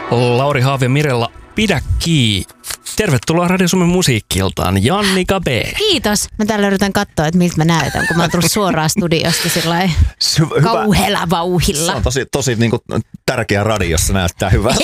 Lauri Haavi ja Mirella, pidä kiinni. Tervetuloa Radio Suomen musiikki-iltaan, Jannika B. Kiitos. Mä täällä yritän katsoa, että miltä mä näytän, kun mä oon tullut suoraan studiosta sillai kauhealla vauhilla. Se on tosi niin kuin tärkeä radiossa, näyttää hyvältä.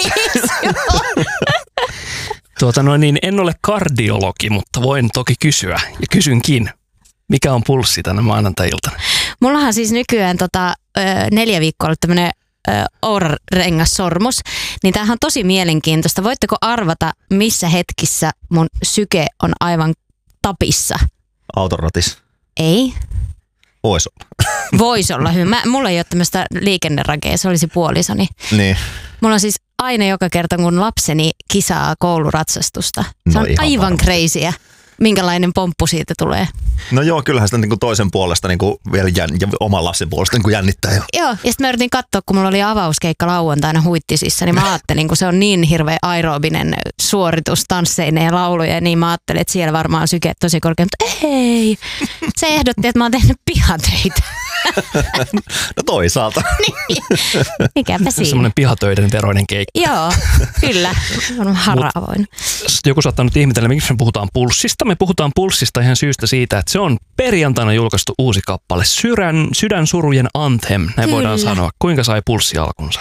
En ole kardiologi, mutta voin toki kysyä ja kysynkin. Mikä on pulssi tänä maanantai-iltana? Mullahan siis nykyään 4 viikkoa ollut tämmönen Oura-rengassormus, niin tämähän on tosi mielenkiintoista. Voitteko arvata, missä hetkissä mun syke on aivan tapissa? Autoratis. Ei. Voisi olla. Voisi olla hyvä. Mulla ei ole tämmöistä liikennerakea, se olisi puolisoni. Niin. Mulla on siis aina joka kerta, kun lapseni kisaa kouluratsastusta. Se on aivan crazyä. Minkälainen pomppu siitä tulee? No joo, kyllähän sitä niin toisen puolesta niin vielä ja oman lapsen puolesta niin jännittää jo. Joo, ja sitten mä yritin katsoa, kun mulla oli avauskeikka lauantaina Huittisissa, niin mä ajattelin, kun se on niin hirveä aerobinen suoritus tansseineen ja lauluja, niin mä ajattelin, että siellä varmaan syke tosi korkea, mutta ei. Se ehdotti, että mä oon tehnyt pihatöitä. No toisaalta. Niin, mikäpä siinä. Semmoinen pihatöiden veroinen keikka. Joo, kyllä. On haravoin. Joku saattaa nyt ihmetellä, miksi me puhutaan pulssista. Me puhutaan pulssista ihan syystä siitä, että se on perjantaina julkaistu uusi kappale. Sydänsurujen Anthem, näin voidaan sanoa. Kuinka sai pulssi alkunsa?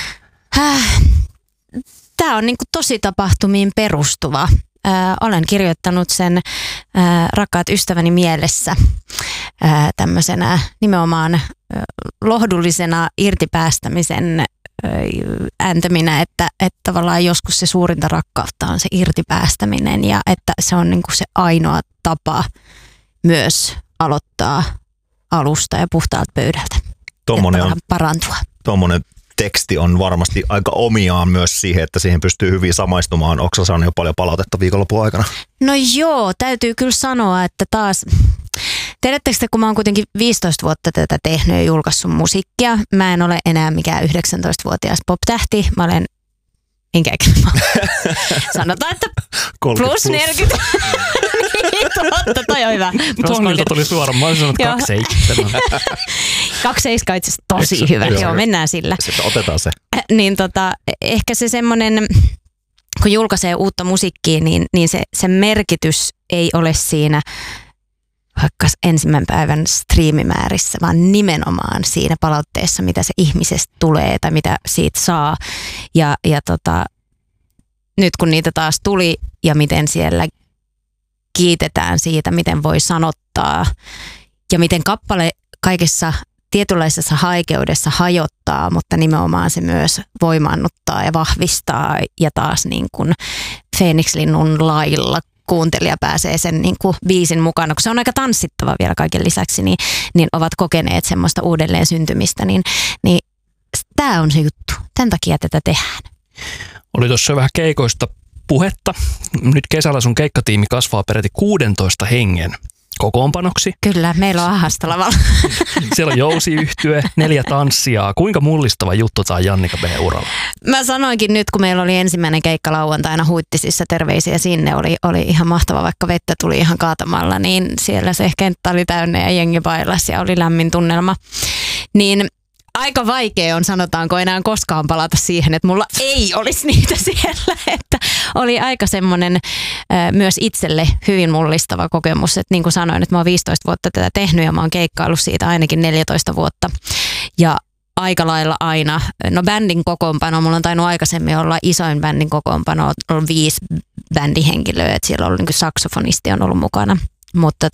Tämä on niinku tosi tapahtumiin perustuva. Olen kirjoittanut sen rakkaat ystäväni mielessä tämmöisenä nimenomaan lohdullisena irtipäästämisen ääntäminä, että tavallaan joskus se suurinta rakkautta on se irtipäästäminen ja että se on niinku se ainoa tapa myös aloittaa alusta ja puhtaalta pöydältä ja parantua. Tuommoinen teksti on varmasti aika omiaan myös siihen, että siihen pystyy hyvin samaistumaan. Onko saanut jo paljon palautetta viikonlopun aikana? No joo, täytyy kyllä sanoa, että taas... Tiedättekö te, kun mä oon kuitenkin 15 vuotta tätä tehnyt ja julkaissut musiikkia. Mä en ole enää mikään 19-vuotias pop-tähti. Mä olen... Minkä sanotaan, että plus 40. Niin, totta, toi on hyvä. Tuohon tuli suoraan. Mä olisin sanonut 27. 27 on itse asiassa tosi hyvä. Joo, mennään sillä. Sitten otetaan se. Niin ehkä se semmoinen, kun julkaisee uutta musiikkia, niin se merkitys ei ole siinä vaikka ensimmäisen päivän striimimäärissä, vaan nimenomaan siinä palautteessa, mitä se ihmisestä tulee tai mitä siitä saa. Ja nyt kun niitä taas tuli ja miten siellä kiitetään siitä, miten voi sanottaa ja miten kappale kaikessa tietynlaisessa haikeudessa hajottaa, mutta nimenomaan se myös voimaannuttaa ja vahvistaa ja taas niin kuin Feenikslinnun lailla kuuntelija pääsee sen niin kuin biisin mukana, kun se on aika tanssittava vielä kaiken lisäksi, niin ovat kokeneet semmoista uudelleen syntymistä, niin tämä on se juttu. Tämän takia tätä tehdään. Oli tuossa vähän keikoista puhetta. Nyt kesällä sun keikkatiimi kasvaa peräti 16 hengen kokoonpanoksi. Kyllä, meillä on ahasta lavalla. Siellä on jousiyhtye, 4 tanssijaa. Kuinka mullistava juttu tämä Jannika B-uralla? Mä sanoinkin nyt, kun meillä oli ensimmäinen keikka lauantaina Huittisissa, terveisiä sinne, oli ihan mahtava, vaikka vettä tuli ihan kaatamalla, niin siellä se kenttä oli täynnä ja jengi bailasi ja oli lämmin tunnelma. Niin aika vaikea on, sanotaanko, enää koskaan palata siihen, että mulla ei olisi niitä siellä. Että oli aika semmoinen myös itselle hyvin mullistava kokemus. Että niin kuin sanoin, että mä oon 15 vuotta tätä tehnyt ja mä oon keikkaillut siitä ainakin 14 vuotta. Ja aika lailla aina, no bändin kokoonpano, mulla on tainnut aikaisemmin olla isoin bändin kokoonpano, on 5 bändihenkilöä, että siellä on ollut niin kuin saksofonisti on ollut mukana. Mutta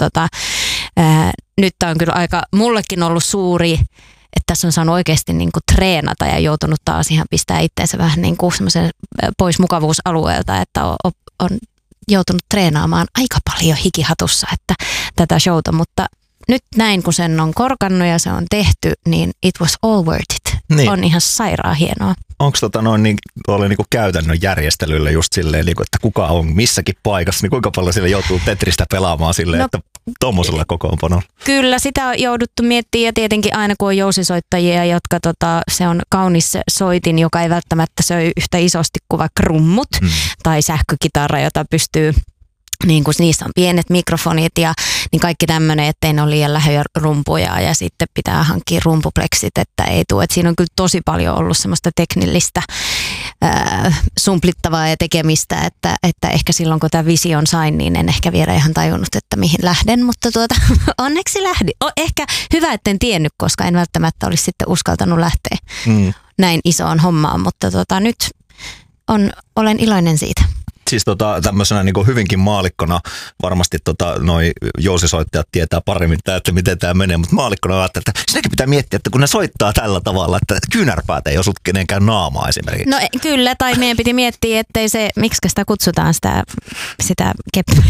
nyt on kyllä aika, mullekin ollut suuri, että tässä on saanut oikeasti niin kuin treenata ja joutunut taas ihan pistää itseensä vähän niin kuin semmoisen pois mukavuusalueelta, että on joutunut treenaamaan aika paljon hikihatussa että tätä showta, mutta nyt näin kun sen on korkannut ja se on tehty, niin it was all worth it. Niin. On ihan sairaan hienoa. Onko tuolla niinku käytännön järjestelyllä just silleen, niinku, että kuka on missäkin paikassa, niin kuinka paljon sille joutuu Tetristä pelaamaan silleen, että tuommoisella kokoonpanolla? Kyllä, sitä on jouduttu miettimään ja tietenkin aina kun on jousisoittajia, jotka se on kaunis soitin, joka ei välttämättä söi yhtä isosti kuin vaikka rummut tai sähkökitarra, jota pystyy niin kuin niissä on pienet mikrofonit ja niin kaikki tämmöinen, ettei ne ole liian lähellä rumpuja ja sitten pitää hankkia rumpupleksit, että ei tule. Että siinä on kyllä tosi paljon ollut semmoista teknillistä sumplittavaa ja tekemistä, että ehkä silloin kun tämä vision sain, niin en ehkä vielä ihan tajunnut, että mihin lähden, mutta onneksi lähdin. Ehkä hyvä, etten tiennyt, koska en välttämättä olisi sitten uskaltanut lähteä näin isoon hommaan, mutta nyt olen iloinen siitä. Siis tämmöisenä niin hyvinkin maalikkona varmasti noi jousisoittajat tietää paremmin, että miten tämä menee, mutta maalikkona ajattelee, että sinäkin pitää miettiä, että kun ne soittaa tällä tavalla, että kyynärpäät ei osu kenenkään naamaa esimerkiksi. No kyllä, tai meidän piti miettiä, ettei se, miksi sitä kutsutaan sitä keppiä.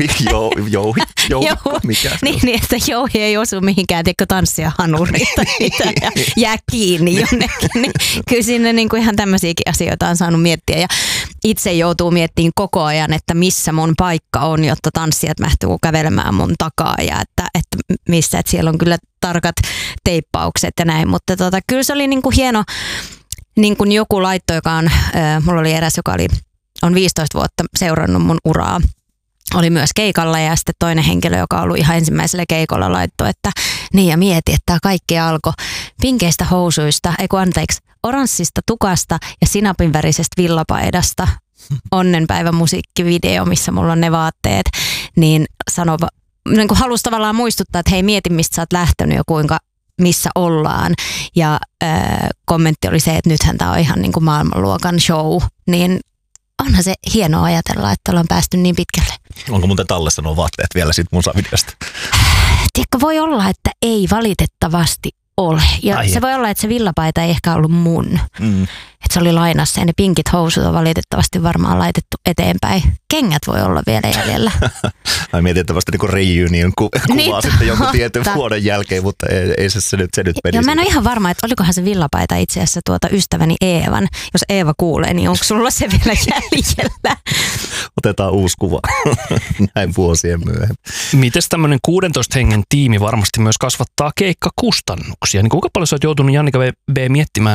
Jouhi, mikä se on? Niin, että jouhi ei osu mihinkään, teikö tanssia hanuriin tai mitä, ja jää kiinni jonnekin. Niin, kyllä sinne niin kuin ihan tämmöisiäkin asioita on saanut miettiä, ja itse joutuu miettimään koko ajan, että missä mun paikka on, jotta tanssijat mähtyy kävelemään mun takaa ja että missä, että siellä on kyllä tarkat teippaukset ja näin, mutta kyllä se oli niin kuin hieno, niin kuin joku laitto, joka on, mulla oli eräs, joka on 15 vuotta seurannut mun uraa, oli myös keikalla ja sitten toinen henkilö, joka on ollut ihan ensimmäisellä keikolla laittoi, että niin ja mieti, että tämä kaikki alkoi pinkeistä housuista, oranssista tukasta ja sinapinvärisestä villapaidasta. Onnenpäivä musiikkivideo, missä mulla on ne vaatteet, niin niin kuin halusi tavallaan muistuttaa, että hei mieti mistä sä oot lähtenyt ja missä ollaan. Ja kommentti oli se, että nythän tää on ihan niin kuin maailmanluokan show, niin onhan se hienoa ajatella, että ollaan päästy niin pitkälle. Onko muuten tallessa nuo vaatteet vielä siitä musavideosta? Tiedätkö, voi olla, että ei valitettavasti ole. Ja se voi olla, että se villapaita ei ehkä ollut mun. Että se oli lainassa ja ne pinkit housut on valitettavasti varmaan laitettu eteenpäin. Kengät voi olla vielä jäljellä. Ai mietittävästi niin reunion kuvaa niin, sitten jonkun tietyn vuoden jälkeen, mutta ei se nyt meni. Joo, mä en ole ihan varma, että olikohan se villapaita itse asiassa ystäväni Eevan. Jos Eeva kuulee, niin onko sulla se vielä jäljellä? Otetaan uusi kuva näin vuosien myöhemmin. Mites tämmöinen 16 hengen tiimi varmasti myös kasvattaa keikkakustannuksia? Niin kuinka paljon sä oot joutunut, Jannika B, miettimään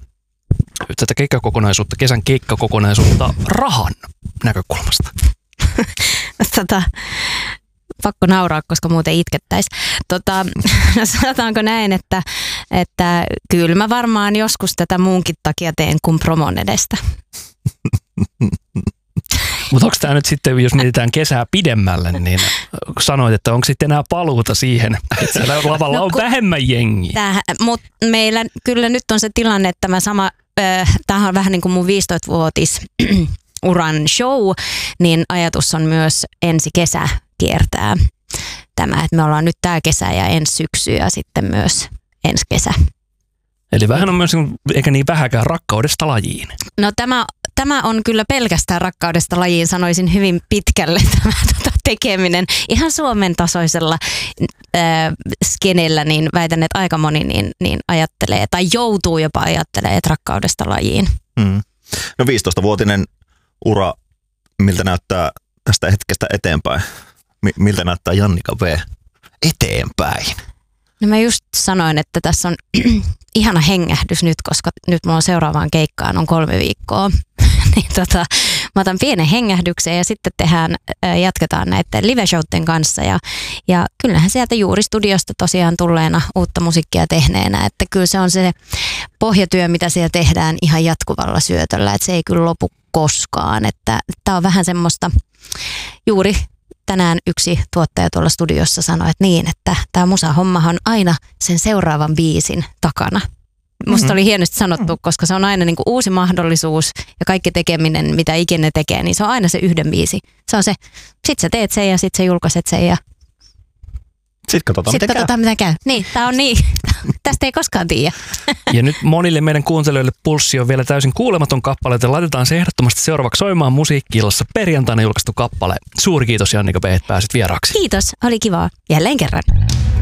tätä keikkakokonaisuutta, kesän keikkakokonaisuutta rahan näkökulmasta? Pakko nauraa, koska muuten itkettäisiin. Sanotaanko näin, että kyllä mä varmaan joskus tätä muunkin takia teen kuin promon edestä. Mutta onko tämä nyt sitten, jos mietitään kesää pidemmälle, niin sanoit, että onko sitten enää paluuta siihen, että siellä lavalla on vähemmän jengiä? Mutta meillä kyllä nyt on se tilanne, että tämähän on vähän niin kuin mun 15-vuotis uran show, niin ajatus on myös ensi kesä kiertää tämä, että me ollaan nyt tämä kesä ja ensi syksy ja sitten myös ensi kesä. Eli vähän on myös, eikä niin vähäkään rakkaudesta lajiin. No tämä on kyllä pelkästään rakkaudesta lajiin, sanoisin hyvin pitkälle tämä tekeminen. Ihan Suomen tasoisella skenellä, niin väitän, että aika moni niin ajattelee tai joutuu jopa ajattelemaan, että rakkaudesta lajiin. No 15-vuotinen ura, miltä näyttää tästä hetkestä eteenpäin? Miltä näyttää Jannika B eteenpäin? No mä just sanoin, että tässä on ihana hengähdys nyt, koska nyt mulla on seuraavaan keikkaan on 3 viikkoa. Niin mä otan pienen hengähdyksen ja sitten jatketaan näiden live-showten kanssa. Ja kyllähän sieltä juuri studiosta tosiaan tulleena uutta musiikkia tehneenä, että kyllä se on se pohjatyö, mitä siellä tehdään ihan jatkuvalla syötöllä, että se ei kyllä lopu koskaan. Että tää on vähän semmoista juuri. Tänään yksi tuottaja tuolla studiossa sanoi, että tämä musahommahan on aina sen seuraavan biisin takana. Musta oli hienosti sanottu, koska se on aina niin kuin uusi mahdollisuus ja kaikki tekeminen, mitä ikinä tekee, niin se on aina se yhden biisi. Se on se, sit sä teet sen ja sit sä julkaiset sen ja sitten katsotaan, mitä käy. Niin, tää on niin. Tästä ei koskaan tiedä. Ja nyt monille meidän kuuntelijoille Pulssi on vielä täysin kuulematon kappale, joten laitetaan se ehdottomasti seuraavaksi soimaan Musiikki-illassa perjantaina julkaistu kappale. Suuri kiitos Jannika B, että pääsit vieraaksi. Kiitos, oli kivaa. Jälleen kerran.